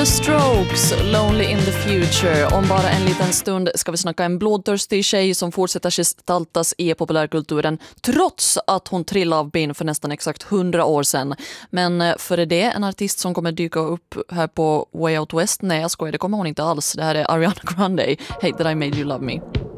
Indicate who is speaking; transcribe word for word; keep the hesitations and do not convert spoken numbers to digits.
Speaker 1: The Strokes, Lonely in the Future. Om bara en liten stund ska vi snacka en blodtörstig tjej som fortsätter gestaltas i populärkulturen trots att hon trillade av bin för nästan exakt hundra år sedan. Men för det en artist som kommer dyka upp här på Way Out West? Nej, jag skojar, det kommer hon inte alls. Det här är Ariana Grande. Hate That I Made You Love Me.